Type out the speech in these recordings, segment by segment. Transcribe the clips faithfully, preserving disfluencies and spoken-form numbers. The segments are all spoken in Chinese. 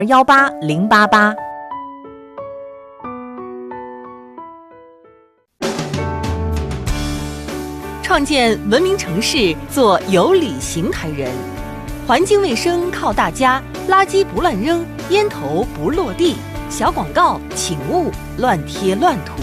幺八零八八。创建文明城市，做有理行台人。环境卫生靠大家，垃圾不乱扔，烟头不落地。小广告请勿乱贴乱涂。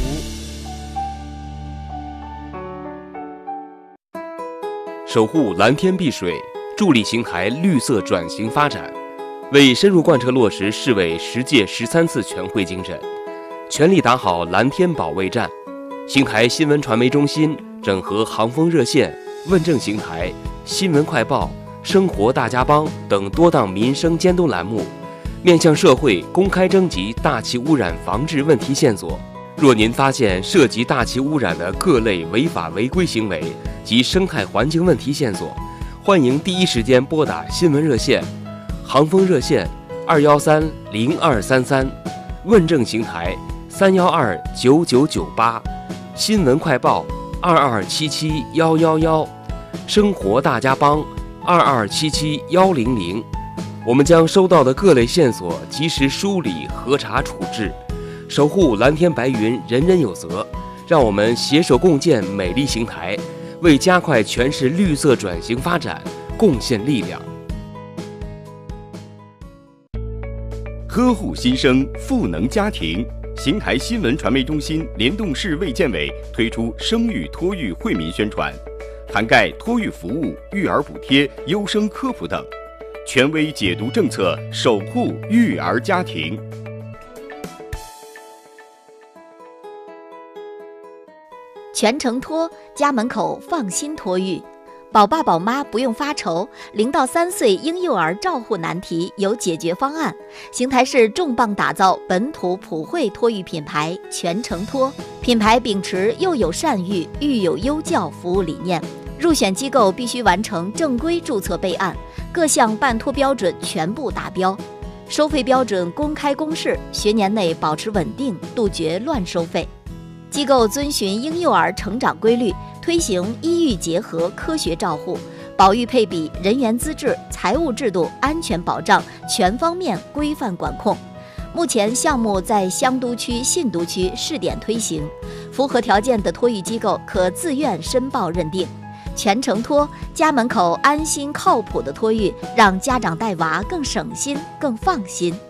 守护蓝天碧水，助力邢台绿色转型发展，为深入贯彻落实市委十届十三次全会精神，全力打好蓝天保卫战。邢台新闻传媒中心整合航风热线、问政邢台、新闻快报、生活大家帮等多档民生监督栏目，面向社会公开征集大气污染防治问题线索。若您发现涉及大气污染的各类违法违规行为及生态环境问题线索，欢迎第一时间拨打新闻热线、航风热线二幺三零二三三，问政邢台三幺二九九九八，新闻快报二二七七幺幺幺，生活大家帮二二七七幺零零。我们将收到的各类线索及时梳理、核查、处置，守护蓝天白云，人人有责。让我们携手共建美丽邢台，为加快全市绿色转型发展贡献力量。 呵护新生，赋能家庭。邢台新闻传媒中心联动市卫健委推出生育托育惠民宣传，涵盖托育服务、育儿补贴、优生科普等，权威解读政策，守护育儿家庭。 全程托，家门口放心托育。宝爸宝妈不用发愁，零到三岁婴幼儿照护难题有解决方案。邢台市重磅打造本土普惠托育品牌全程托，品牌秉持幼有善育、育有优教服务理念，入选机构必须完成正规注册备案，各项办托标准全部达标，收费标准公开公示，学年内保持稳定，杜绝乱收费。机构遵循婴幼儿成长规律，推行医育结合科学照护，保育配比、人员资质、财务制度、安全保障全方面规范管控。目前项目在香都区、信都区试点推行，符合条件的托育机构可自愿申报认定。全程托，家门口安心靠谱的托育，让家长带娃更省心、更放心。